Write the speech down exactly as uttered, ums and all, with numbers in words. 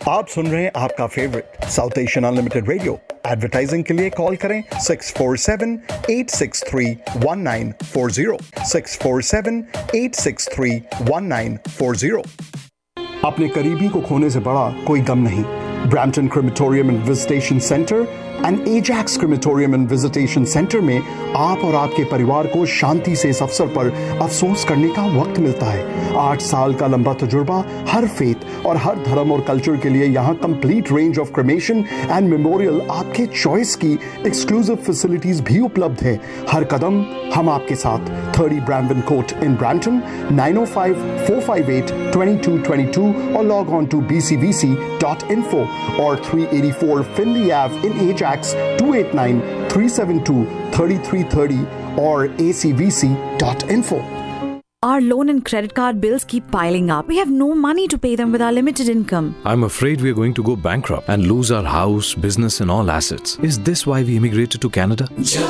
आप सुन रहे हैं आपका favourite south Asian unlimited radio. Advertising के लिए कॉल करें six four seven eight six three one nine four zero six four seven eight six three one nine four zero. अपने करीबी को खोने से बड़ा कोई गम नहीं। Brampton crematorium and visitation centre and Ajax crematorium and visitation centre में आप और आपके परिवार को शांति से इस अवसर पर अफसोस करने का वक्त मिलता है। आठ साल का लंबा तजुर्बा, हर फेथ और हर धर्म और कल्चर के लिए यहाँ complete range of cremation and memorial आपके चॉइस की एक्सक्लूसिव फैसिलिटीज भी उपलब्ध है। हर कदम हम आपके साथ। Thirty Brampton court in Brampton, nine O five four five eight to to to to और log on to B C we C dot info और three eighty four Finley Ave in Ajax, two eight nine three seven two three three three zero or a c v c dot info. Our loan and credit card bills keep piling up. We have no money to pay them with our limited income. I'm afraid we're going to go bankrupt and lose our house, business and all assets. Is this why we immigrated to Canada?